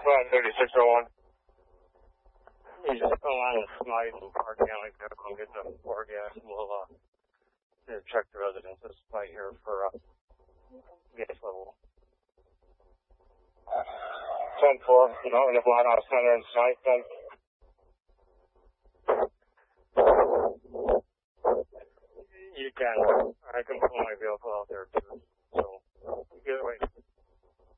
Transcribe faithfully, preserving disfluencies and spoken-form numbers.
flat thirty-six oh one. You just go on the slide and park down like that and get the four gas, and we'll uh, check the residences right here for uh, gas level. ten four, no, in the block house center in sight, then. You can. I can pull my vehicle out there too.